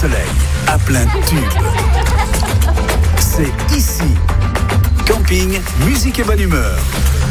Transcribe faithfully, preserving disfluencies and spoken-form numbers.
soleil, à plein tube. C'est ici. Camping, musique et bonne humeur.